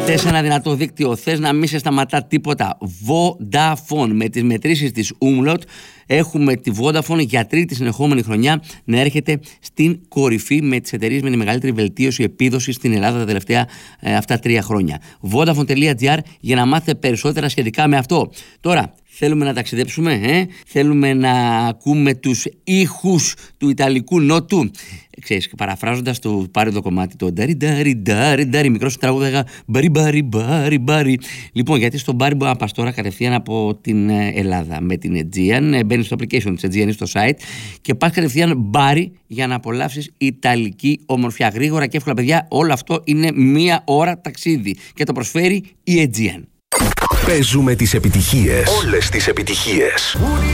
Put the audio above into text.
Θες ένα δυνατό δίκτυο, θες να μην σε σταματά τίποτα? Vodafone. Με τις μετρήσεις της Umlaut έχουμε τη Vodafone για τρίτη συνεχόμενη χρονιά να έρχεται στην κορυφή με τις εταιρείες με τη μεγαλύτερη βελτίωση επίδοση στην Ελλάδα τα τελευταία αυτά 3 χρόνια. Vodafone.gr για να μάθετε περισσότερα σχετικά με αυτό. Τώρα, θέλουμε να ταξιδέψουμε, θέλουμε να ακούμε τους ήχους του Ιταλικού Νότου. Ξέρεις, παραφράζοντας το πάρει το κομμάτι, το ντάρι ντάρι ντάρι ντάρι, μικρός τραγούδαγα μπάρι μπάρι μπάρι μπάρι. Λοιπόν, γιατί στον μπάρι μπορεί να πας τώρα κατευθείαν από την Ελλάδα με την Aegean, μπαίνεις στο application της Aegean, στο site και πας κατευθείαν μπάρι για να απολαύσεις Ιταλική ομορφιά. Γρήγορα και εύκολα, παιδιά, όλο αυτό είναι 1 ώρα ταξίδι και το προσφέρει η Aegean. Παίζουμε τις επιτυχίες. Όλες τις επιτυχίες.